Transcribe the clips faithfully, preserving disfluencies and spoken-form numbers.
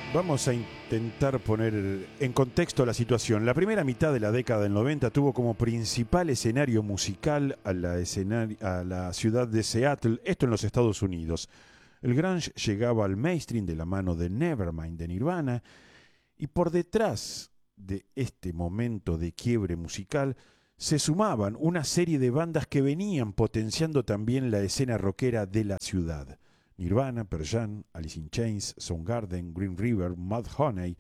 Vamos a intentar poner en contexto la situación. La primera mitad de la década del noventa tuvo como principal escenario musical a la, escenari- a la ciudad de Seattle, esto en los Estados Unidos. El grunge llegaba al mainstream de la mano de Nevermind de Nirvana y por detrás de este momento de quiebre musical se sumaban una serie de bandas que venían potenciando también la escena rockera de la ciudad. Nirvana, Pearl Jam, Alice in Chains, Soundgarden, Green River, Mudhoney.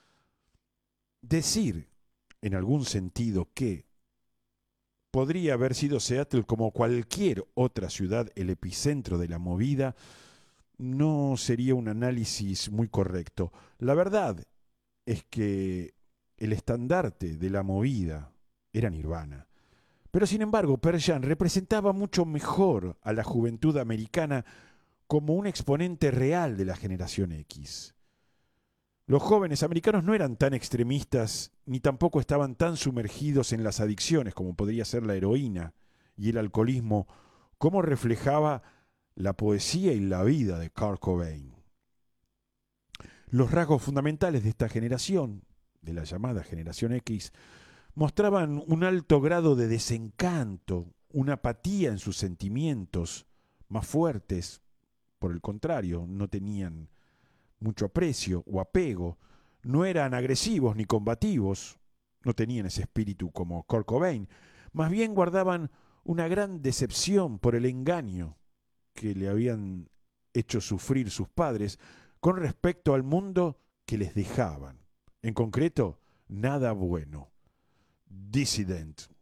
Decir, en algún sentido, que podría haber sido Seattle como cualquier otra ciudad el epicentro de la movida no sería un análisis muy correcto. La verdad es que el estandarte de la movida era Nirvana. Pero sin embargo, Pearl Jam representaba mucho mejor a la juventud americana como un exponente real de la generación X. Los jóvenes americanos no eran tan extremistas ni tampoco estaban tan sumergidos en las adicciones como podría ser la heroína y el alcoholismo, como reflejaba la poesía y la vida de Kurt Cobain. Los rasgos fundamentales de esta generación, de la llamada generación X, mostraban un alto grado de desencanto, una apatía en sus sentimientos más fuertes. Por el contrario, no tenían mucho aprecio o apego, no eran agresivos ni combativos, no tenían ese espíritu como Kurt Cobain, más bien guardaban una gran decepción por el engaño que le habían hecho sufrir sus padres con respecto al mundo que les dejaban. En concreto, nada bueno. Dissident.